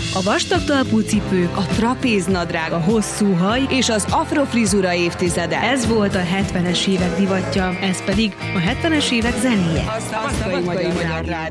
A vastag talpú cipők, a trapéznadrág, a hosszú haj és az afrofrizura évtizede. Ez volt a 70-es évek divatja, ez pedig a 70-es évek zenéje. A Szabadkai Magyar Rádió.